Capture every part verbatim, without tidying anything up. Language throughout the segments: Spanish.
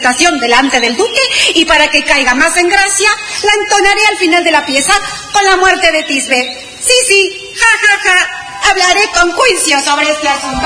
delante del duque, y para que caiga más en gracia, la entonaré al final de la pieza con la muerte de Tisbe. Sí, sí, ja, ja, ja. Hablaré con juicio sobre este asunto.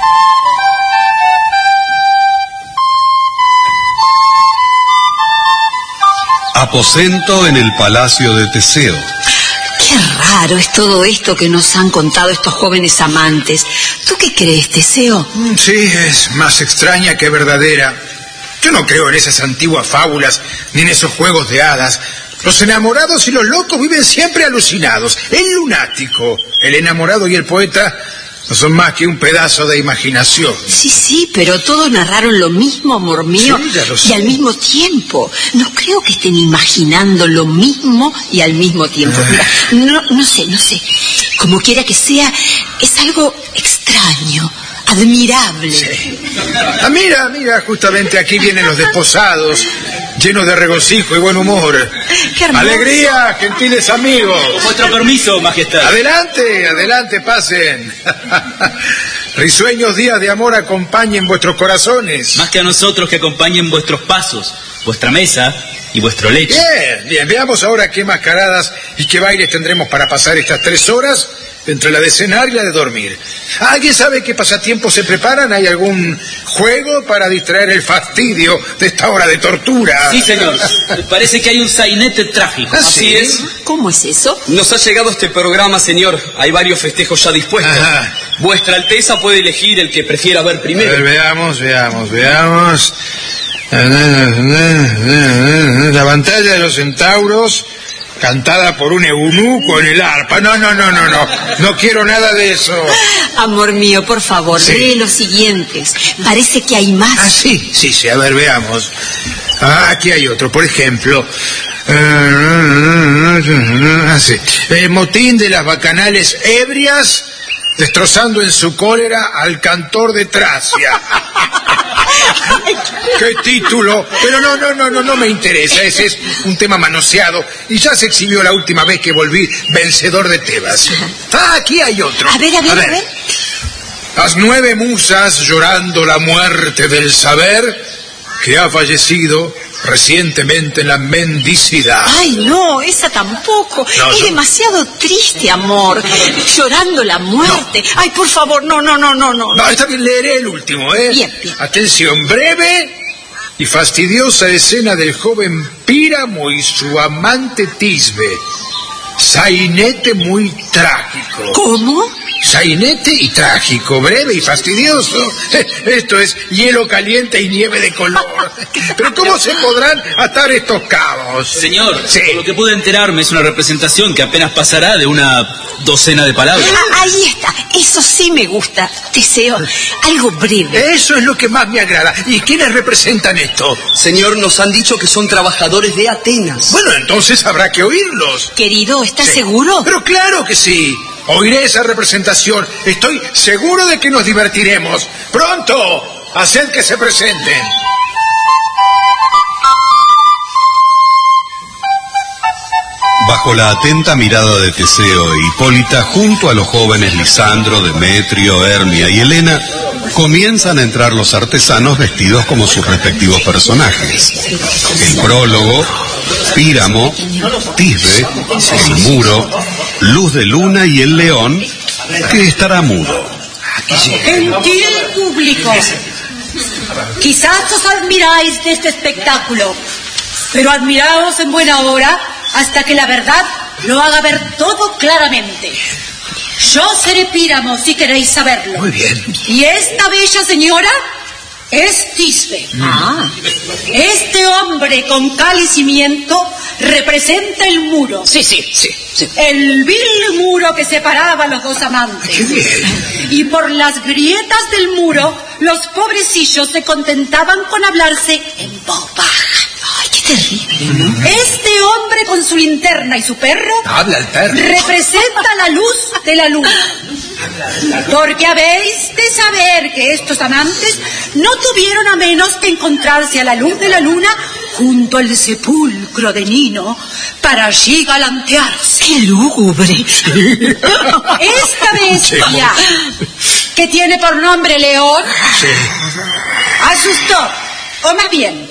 Aposento en el palacio de Teseo. Qué raro es todo esto que nos han contado estos jóvenes amantes. ¿Tú qué crees, Teseo? Sí, es más extraña que verdadera. Yo no creo en esas antiguas fábulas, ni en esos juegos de hadas. Los enamorados y los locos viven siempre alucinados. El lunático, el enamorado y el poeta no son más que un pedazo de imaginación. Sí, sí, pero todos narraron lo mismo, amor mío, sí, ya lo sé. Y al mismo tiempo. No creo que estén imaginando lo mismo y al mismo tiempo. Ah. Mira, no, no sé, no sé. Como quiera que sea, es algo extraño, admirable. Sí. Ah, mira, mira, justamente aquí vienen los desposados, llenos de regocijo y buen humor. ¡Qué hermoso! ¡Alegría, gentiles amigos! Con vuestro permiso, majestad. Adelante, adelante, pasen. Risueños días de amor acompañen vuestros corazones. Más que a nosotros que acompañen vuestros pasos, vuestra mesa y vuestro lecho. Bien, bien, veamos ahora qué mascaradas y qué bailes tendremos para pasar estas tres horas entre la de cenar y la de dormir. ¿Alguien sabe qué pasatiempos se preparan? ¿Hay algún juego para distraer el fastidio de esta hora de tortura? Sí, señor. Parece que hay un sainete trágico. ¿Ah, Así sí? es. ¿Cómo es eso? Nos ha llegado este programa, señor. Hay varios festejos ya dispuestos. Ajá. Vuestra Alteza puede elegir el que prefiera ver A primero. ver, veamos, veamos, veamos. La batalla de los centauros, cantada por un eunuco en el arpa. No, no, no, no, no. No quiero nada de eso. Amor mío, por favor, Sí. lee los siguientes. Parece que hay más. Ah, sí, sí, sí. A ver, veamos. Ah, aquí hay otro, por ejemplo. Ah, sí. El motín de las bacanales ebrias, destrozando en su cólera al cantor de Tracia. ¡Qué título! Pero no, no, no, no, no me interesa. Ese es un tema manoseado y ya se exhibió la última vez que volví vencedor de Tebas. Ah, aquí hay otro. A ver, a ver, a ver. a ver. Las nueve musas llorando la muerte del saber que ha fallecido recientemente en la mendicidad. Ay, no, esa tampoco. No, es yo- demasiado triste, amor. Llorando la muerte. Ay, por favor, no, no, no, no, no. No, está bien, leeré el último, ¿eh? Bien, bien. Atención, breve y fastidiosa escena del joven Píramo y su amante Tisbe. Sainete muy trágico. ¿Cómo? Sainete y trágico, breve y fastidioso. Esto es hielo caliente y nieve de color. Pero ¿cómo se podrán atar estos cabos? Señor, Sí. por lo que pude enterarme, es una representación que apenas pasará de una docena de palabras. Ah, ahí está. Eso sí me gusta. Deseo algo breve. Eso es lo que más me agrada. ¿Y quiénes representan esto? Señor, nos han dicho que son trabajadores de Atenas. Bueno, entonces habrá que oírlos. Querido, ¿estás Sí. seguro? Pero claro que sí. Oiré esa representación. Estoy seguro de que nos divertiremos. ¡Pronto! Haced que se presenten. Bajo la atenta mirada de Teseo e Hipólita, junto a los jóvenes Lisandro, Demetrio, Hermia y Helena, comienzan a entrar los artesanos vestidos como sus respectivos personajes. El prólogo, Píramo, Tisbe, el muro, Luz de Luna y el león, que estará mudo. Gentil público, quizás os admiráis de este espectáculo, pero admiraos en buena hora hasta que la verdad lo haga ver todo claramente. Yo seré Píramo si queréis saberlo. Muy bien. Y esta bella señora es Tisbe. Ah, Este hombre con cal y cimiento representa el muro. sí, sí, sí, sí. El vil muro que separaba a los dos amantes. ¡Qué bien! Y por las grietas del muro, los pobrecillos se contentaban con hablarse en voz baja. Ay, qué terrible, ¿no? Este hombre con su linterna y su perro Habla el perro. representa la luz de la luna. Porque habéis de saber que estos amantes no tuvieron a menos que encontrarse a la luz de la luna junto al sepulcro de Nino para allí galantearse. ¡Qué lúgubre! Esta bestia, que tiene por nombre León, asustó, o más bien,